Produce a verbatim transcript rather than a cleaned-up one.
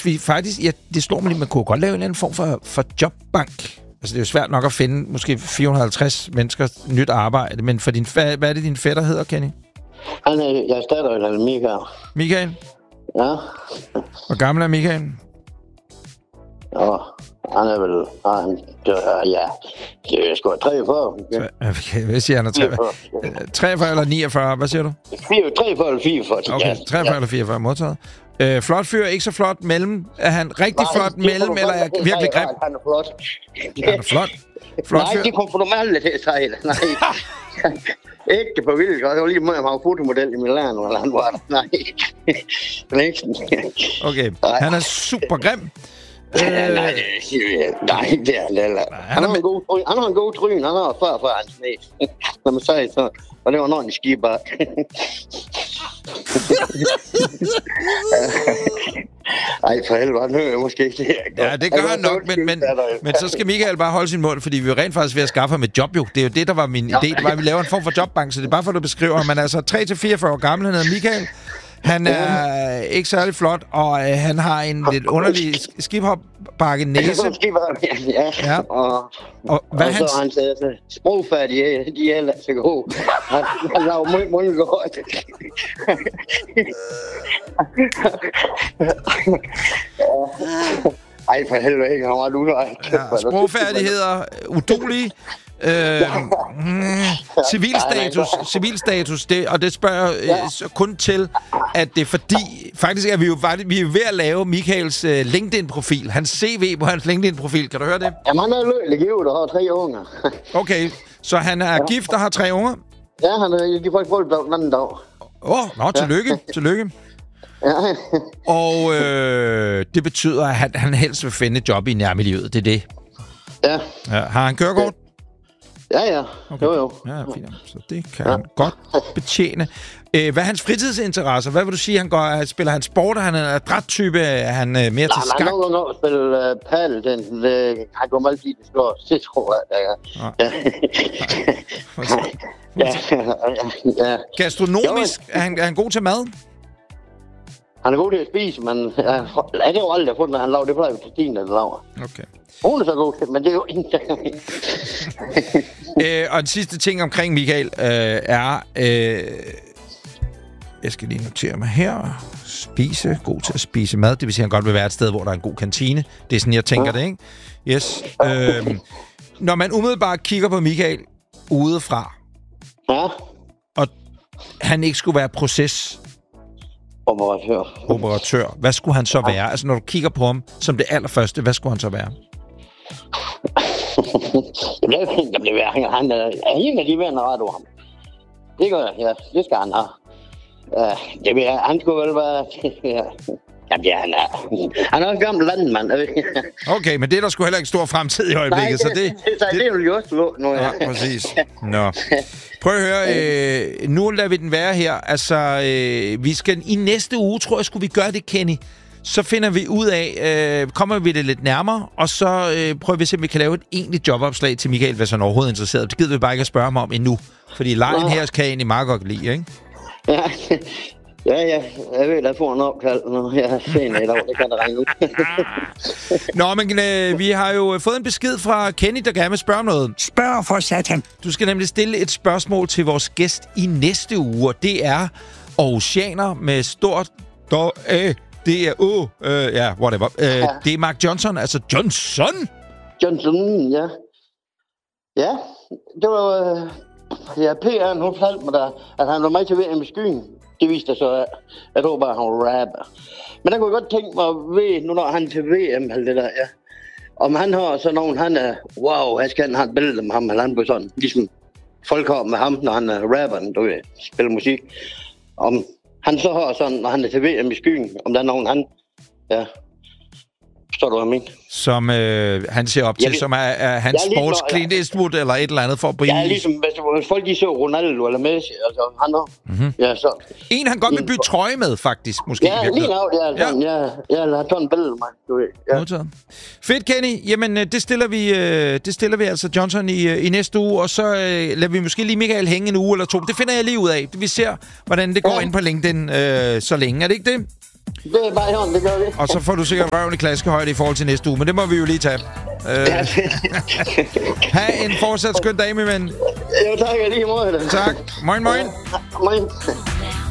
hvis vi faktisk... Ja, det slår mig lige, man kunne godt lave en eller anden form for, for jobbank. Altså, det er jo svært nok at finde måske fire hundrede og halvtreds mennesker nyt arbejde, men for din, hvad, hvad er det, din fætter hedder, Kenny? Han er, jeg er stadig, eller Michael. Michael? Ja. Hvor gammel er Michael? Ja, han er vel... Han, ja, det er sgu treogfyrre. Okay, hvad siger han? treogfyrre. treogfyrre eller niogfyrre? Hvad siger du? treogfyrre eller fireogfyrre. Okay, treogfyrre eller fireogfyrre, modtaget. Øh, flot fyr, ikke så flot mellem. Er han rigtig Nej, flot mellem, eller er virkelig grim? Han er flot. Han er flot. Flot Nej, fyr. det kom for normalt til at sejle. Nej. Ikke på vildt. Det var lige med, at han var fotomodel i Milano, eller han var der. Nej. Næsten. Okay, han er super grim. Øh, nej, nej, nej, det er Lella. Han, han, har en god tryn. Han har en god tryn. Han har før for hans næs. Når man siger så. Og det var en ordentlig skibar. Ej, for helvede, han hører måske ikke det. Ja, det gør han nok, men, men, men så skal Michael bare holde sin mund, fordi vi er rent faktisk ved at skaffe ham et job, jo. Det er jo det, der var min idé. Det var, at vi laver en form for jobbank, så det er bare for, at du beskriver ham. Han er altså tre til fireogfyrre år gammel, han hedder Michael. Han er uh, ikke særlig flot, og uh, han har en lidt underlig skiphopbakke næse. Ja, ja. Og, og, hvad og hans... så hans uh, sprogfærdige, de er ellers så gode. Han, han laver meget, meget godt. Ej, for helvede ikke, han var lutter. Ja, sprogfærdigheder, udulige. Øh, mm, civilstatus, civilstatus det, og det spørger øh, så kun til, at det er fordi, faktisk er vi jo faktisk, vi er ved at lave Michaels øh, LinkedIn-profil, hans C V på hans LinkedIn-profil. Kan du høre det? Jamen, han er løbelig givet og har tre unger. Okay, så han er ja. gift og har tre unger? Ja, han er, de får ikke brugt den anden dag. Åh, oh, nå, tillykke, ja. tillykke. Ja. Og øh, det betyder, at han, han helst vil finde et job i nærmiljøet, det er det? Ja. Ja, har han kørekort? Ja, ja. Okay. Jo, jo. Ja, fint. Så det kan ja. han godt betjene. Æh, hvad er hans fritidsinteresser? Hvad vil du sige, han går? Spiller han sport? Han er en adræt-type? Er han uh, mere Nej, til skak? Nej, han går nok spille uh, padel. Den, uh, han går meget lige, det slår sidst, tror jeg. Ja. Ja. Ja. Gastronomisk? Er han, er han god til mad? Han er god til at spise, men ja, det er jo aldrig fundet, at han laver det plejer til Stine, der laver. Okay. Hun er så god til, men det er jo ikke... øh, og den sidste ting omkring Michael øh, er... Øh, jeg skal lige notere mig her. Spise. God til at spise mad. Det vil sige, at han godt vil være et sted, hvor der er en god kantine. Det er sådan, jeg tænker ja. det, ikke? Yes. Øh, når man umiddelbart kigger på Michael udefra, ja. og han ikke skulle være proces... Operatør. Operatør. Hvad skulle han så ja. være? Altså, når du kigger på ham som det allerførste, hvad skulle han så være? Jeg bliver være. Han er en af de venner, ret over ham. Det gør jeg, ja. Det skal han have. Uh, det vil, han skulle vel være... ja. Jamen, ja, han er... Han er en gammel landmand. Okay, men det er der sgu heller ikke stor fremtid i øjeblikket. Nej, det, så det... det, det, det er jo jo også nu, ja. Ja, præcis. Nå. Prøv at høre, øh, nu lader vi den være her. Altså, øh, vi skal i næste uge, tror jeg, skulle vi gøre det, Kenny. Så finder vi ud af, øh, kommer vi det lidt nærmere, og så øh, prøver vi at se, om vi kan lave et egentligt jobopslag til Michael, hvis han er overhovedet interesseret. Det gider vi bare ikke at spørge ham om endnu. Fordi lejen her kan jeg egentlig meget godt lide, ikke? Ja, ja, ja. Jeg ved, at jeg får en opkald, når jeg er sen i dag. Det kan der regne ud. Nå, men øh, vi har jo fået en besked fra Kenny, der gerne vil spørge om noget. Spørg for satan. Du skal nemlig stille et spørgsmål til vores gæst i næste uge, og det er Aarhusianer med stort... Do, øh, det er... Åh, øh, ja, whatever. Øh, ja. Det er Mark Johnson, altså Johnson! Johnson, ja. Ja, det var... Øh, ja, P R, hun fortalte mig, der, at han var meget til V M i skyen. Det viste sig så, at jeg tror bare, at han var rapper. Men der kunne jeg godt tænke mig at ved, nu når han til V M, alt det der, ja. Om han har sådan nogen, han er, wow, jeg skal have et billede med ham, eller han på sådan, ligesom folk har med ham, når han er rapperen, du ved, spiller musik. Om han så har sådan, når han er til V M i skyen, om der er nogen, han, ja, forstår du, hvad jeg mener? Som øh, han ser op til, ja, som er, er hans sports Clint Eastwood eller et eller andet for at blive... Ja, ligesom hvis folk de så Ronaldo eller Messi, altså han har... Mm-hmm. Ja, så... En, han godt vil bytte trøje med, faktisk, måske. Ja, lige nu, ja, sådan, ja. Ja, lad tage en billede, man, du ved. Ja. Modtaget. Fedt, Kenny. Jamen, det stiller vi, det stiller vi altså Johnson i, i næste uge, og så øh, lader vi måske lige Michael hænge en uge eller to. Det finder jeg lige ud af. Vi ser, hvordan det går ja. ind på LinkedIn øh, så længe. Er det ikke det? Det er bare i hånden, det gør vi. Og så får du sikkert røven i klaskehøjde i forhold til næste uge, men det må vi jo lige tage. Øh, ha' en fortsat skøn dag, min ven. Jo, tak. Jeg lige måde. Tak. Moin, moin. Moin.